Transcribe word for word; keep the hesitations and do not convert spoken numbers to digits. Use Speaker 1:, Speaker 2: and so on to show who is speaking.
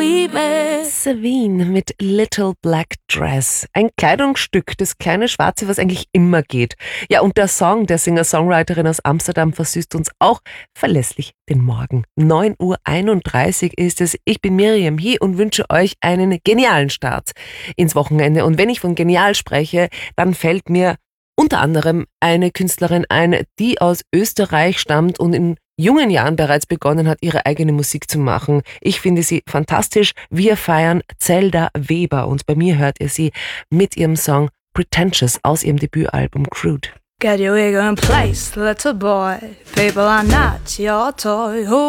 Speaker 1: we met.
Speaker 2: Savine mit Little Black Dress. Ein Kleidungsstück, das kleine Schwarze, was eigentlich immer geht. Ja, und der Song der Singer-Songwriterin aus Amsterdam versüßt uns auch verlässlich den Morgen. neun Uhr einunddreißig ist es. Ich bin Miriam hier und wünsche euch einen genialen Start ins Wochenende. Und wenn ich von genial spreche, dann fällt mir unter anderem eine Künstlerin ein, die aus Österreich stammt und in jungen Jahren bereits begonnen hat, ihre eigene Musik zu machen. Ich finde sie fantastisch. Wir feiern Zelda Weber und bei mir hört ihr sie mit ihrem Song Pretentious aus ihrem Debütalbum Crude.
Speaker 1: Get your ego in place, little boy. People are not your toy. Who